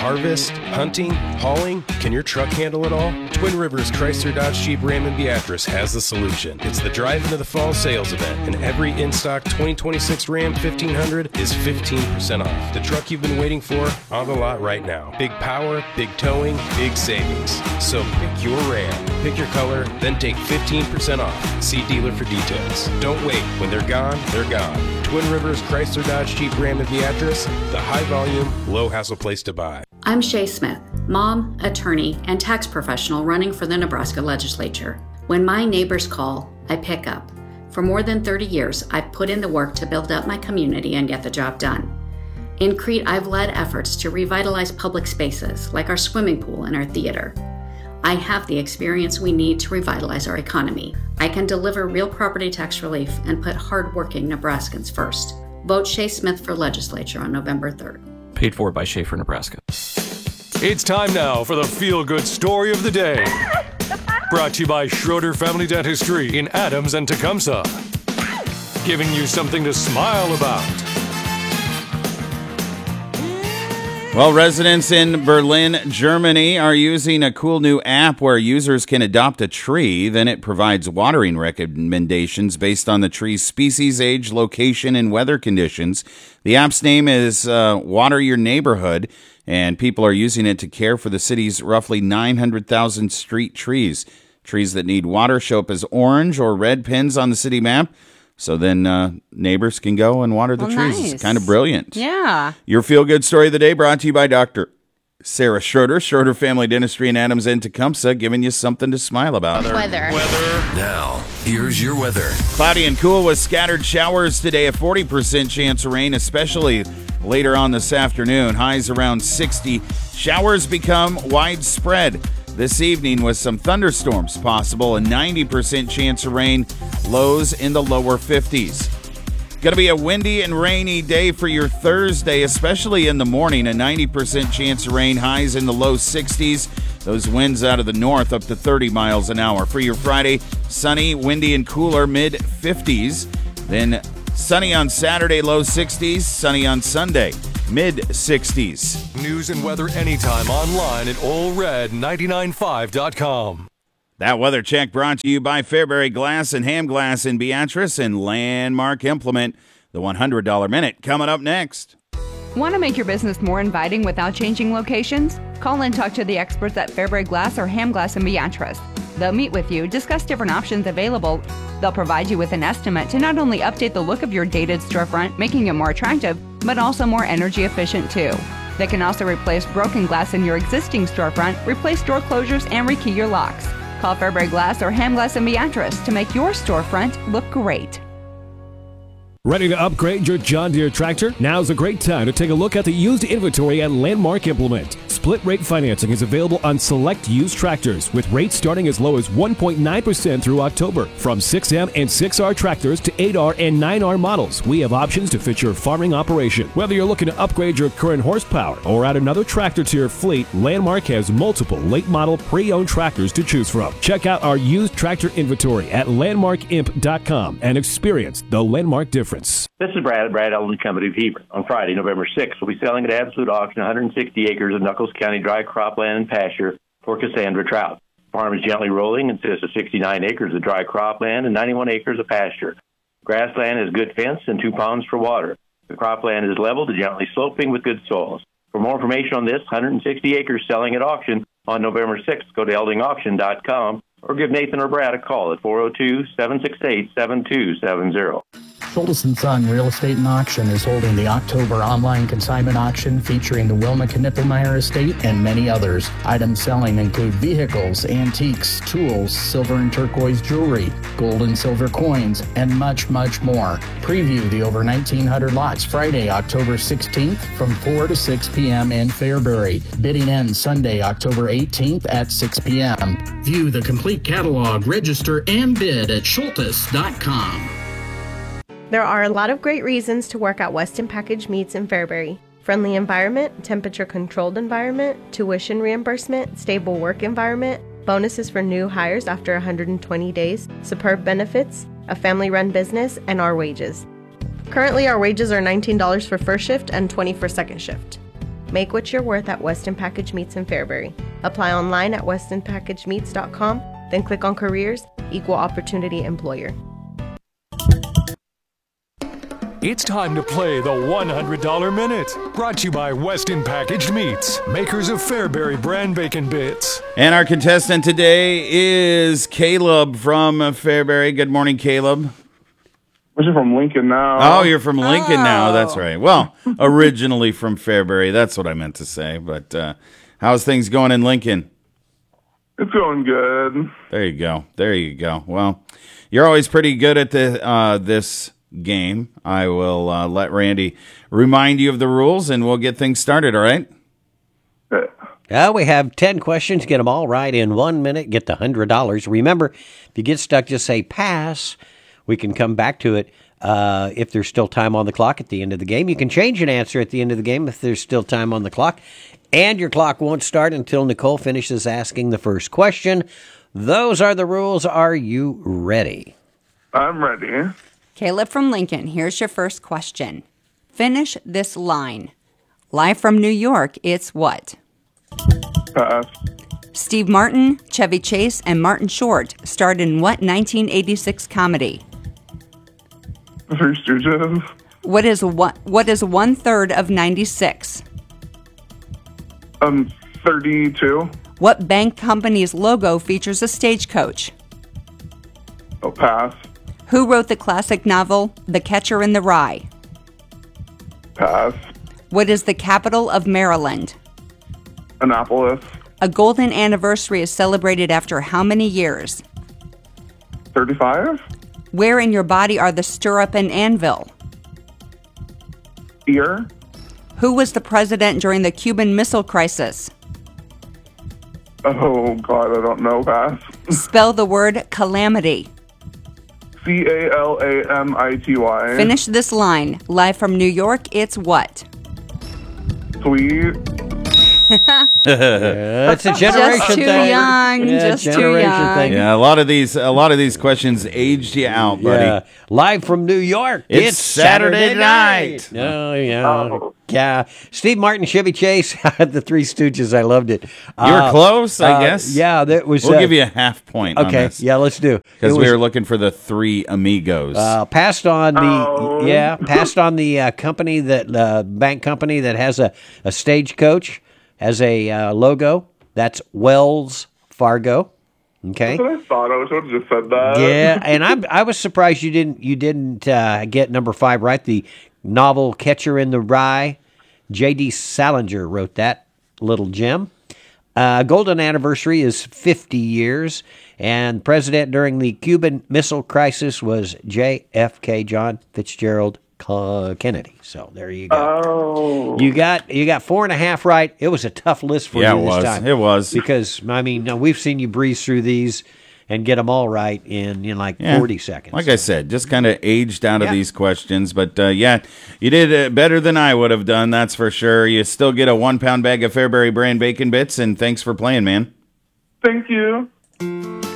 Harvest, hunting, hauling? Can your truck handle it all? Twin Rivers Chrysler Dodge Jeep Ram and Beatrice has the solution. It's the Drive Into the Fall sales event, and every in-stock 2026 Ram 1500 is 15% off. The truck you've been waiting for on the lot right now. Big power, big towing, big savings. So pick your Ram, pick your color, then take 15% off. See dealer for details. Don't wait. When they're gone, they're gone. Twin Rivers Chrysler Dodge Jeep Ram and Beatrice, the high volume, low hassle place to buy. I'm Shay Smith, mom, attorney, and tax professional running for the Nebraska legislature. When my neighbors call, I pick up. For more than 30 years, I've put in the work to build up my community and get the job done. In Crete, I've led efforts to revitalize public spaces like our swimming pool and our theater. I have the experience we need to revitalize our economy. I can deliver real property tax relief and put hardworking Nebraskans first. Vote Shay Smith for legislature on November 3rd. Paid for by Schaefer, Nebraska. It's time now for the feel-good story of the day. Brought to you by Schroeder Family Dentistry in Adams and Tecumseh. Giving you something to smile about. Well, residents in Berlin, Germany are using a cool new app where users can adopt a tree. Then it provides watering recommendations based on the tree's species, age, location, and weather conditions. The app's name is Water Your Neighborhood, and people are using it to care for the city's roughly 900,000 street trees. Trees that need water show up as orange or red pins on the city map. So then neighbors can go and water the trees. Nice. It's kind of brilliant. Yeah. Your feel-good story of the day brought to you by Dr. Sarah Schroeder, Schroeder Family Dentistry in Adams and Tecumseh, giving you something to smile about. Weather. Now, here's your weather. Cloudy and cool with scattered showers today, a 40% chance of rain, especially later on this afternoon. Highs around 60. Showers become widespread this evening with some thunderstorms possible, a 90% chance of rain, lows in the lower 50s. Going to be a windy and rainy day for your Thursday, especially in the morning, a 90% chance of rain, highs in the low 60s. Those winds out of the north up to 30 miles an hour. For your Friday, sunny, windy, and cooler, mid-50s. Then sunny on Saturday, low 60s. Sunny on Sunday, mid-60s. News and weather anytime online at allred995.com. That weather check brought to you by Fairbury Glass and Ham Glass in Beatrice and Landmark Implement. The $100 Minute coming up next. Want to make your business more inviting without changing locations? Call and talk to the experts at Fairbury Glass or Ham Glass in Beatrice. They'll meet with you, discuss different options available. They'll provide you with an estimate to not only update the look of your dated storefront, making it more attractive, but also more energy efficient too. They can also replace broken glass in your existing storefront, replace door closures, and rekey your locks. Call Fairbury Glass or Ham Glass in Beatrice to make your storefront look great. Ready to upgrade your John Deere tractor? Now's a great time to take a look at the used inventory at Landmark Implement. Split rate financing is available on select used tractors with rates starting as low as 1.9% through October. From 6M and 6R tractors to 8R and 9R models, we have options to fit your farming operation. Whether you're looking to upgrade your current horsepower or add another tractor to your fleet, Landmark has multiple late model pre-owned tractors to choose from. Check out our used tractor inventory at landmarkimp.com and experience the Landmark difference. This is Brad Eldon Company of Hebron. On Friday, November 6th, we'll be selling at absolute auction 160 acres of Nuckolls County dry cropland and pasture for Cassandra trout. The farm is gently rolling and consists of 69 acres of dry cropland and 91 acres of pasture. Grassland has good fence and 2 ponds for water. The cropland is level to gently sloping with good soils. For more information on this 160 acres selling at auction on November 6th, go to eldingauction.com or give Nathan or Brad a call at 402-768-7270. Schultes & Son Real Estate and Auction is holding the October online consignment auction featuring the Wilma Knippelmeyer Estate and many others. Items selling include vehicles, antiques, tools, silver and turquoise jewelry, gold and silver coins, and much, much more. Preview the over 1,900 lots Friday, October 16th from 4 to 6 p.m. in Fairbury. Bidding ends Sunday, October 18th at 6 p.m. View the complete catalog, register, and bid at schultes.com. There are a lot of great reasons to work at Weston Package Meats in Fairbury. Friendly environment, temperature-controlled environment, tuition reimbursement, stable work environment, bonuses for new hires after 120 days, superb benefits, a family-run business, and our wages. Currently, our wages are $19 for first shift and $20 for second shift. Make what you're worth at Weston Package Meats in Fairbury. Apply online at westonpackagemeats.com, then click on Careers, Equal Opportunity Employer. It's time to play the $100 Minute. Brought to you by Weston Packaged Meats, makers of Fairbury brand bacon bits. And our contestant today is Caleb from Fairbury. Good morning, Caleb. I'm from Lincoln now. Oh, you're from Lincoln now. That's right. Well, originally from Fairbury. That's what I meant to say. But how's things going in Lincoln? It's going good. There you go. There you go. Well, you're always pretty good at this game. I will let Randy remind you of the rules, and we'll get things started, all right? We have 10 questions. Get them all right in 1 minute. Get the $100. Remember, if you get stuck, just say pass. We can come back to it if there's still time on the clock at the end of the game. You can change an answer at the end of the game if there's still time on the clock. And your clock won't start until Nicole finishes asking the first question. Those are the rules. Are you ready? I'm ready. Caleb from Lincoln, here's your first question. Finish this line. Live from New York, it's what? Pass. Steve Martin, Chevy Chase, and Martin Short starred in what 1986 comedy? The Three Stooges. What is 1/3 of 96? 32. What bank company's logo features a stagecoach? Oh, pass. Who wrote the classic novel The Catcher in the Rye? Pass. What is the capital of Maryland? Annapolis. A golden anniversary is celebrated after how many years? 35. Where in your body are the stirrup and anvil? Ear. Who was the president during the Cuban Missile Crisis? Oh, God, I don't know. Pass. Spell the word calamity. Calamity. Finish this line. Live from New York, it's what? Sweet. It's a generation just too thing. young. Yeah, just too young. thing. Yeah, a lot of these questions aged you out, buddy. Yeah. Live from New York. It's Saturday night. Oh, yeah. Yeah. Steve Martin, Chevy Chase, the Three Stooges. I loved it. You were close, I guess. Yeah, that was. We'll give you a half point on Okay, this. yeah, let's do. Because we were looking for the Three Amigos. Passed on the company that bank company that has a stagecoach, has a logo. That's Wells Fargo. Okay. That's what I thought. I wish I would have just said that. Yeah, and I was surprised you didn't get number 5 right. The novel Catcher in the Rye. J.D. Salinger wrote that little gem. Golden anniversary is 50 years, and president during the Cuban Missile Crisis was JFK, John Fitzgerald Kennedy. So there you go. Oh. You got 4.5 right. It was a tough list for you this time. It was. Because, I mean, we've seen you breeze through these and get them all right in 40 seconds. Like I said, just kind of aged out of these questions. But, you did better than I would have done, that's for sure. You still get a 1-pound bag of Fairbury brand bacon bits, and thanks for playing, man. Thank you.